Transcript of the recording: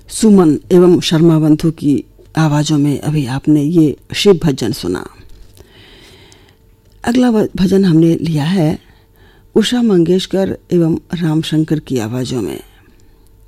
सुमन एवं शर्मा बंधु की आवाज़ों में अभी आपने ये शिव भजन सुना। अगला भजन हमने लिया है उषा मंगेशकर एवं राम शंकर की आवाज़ों में।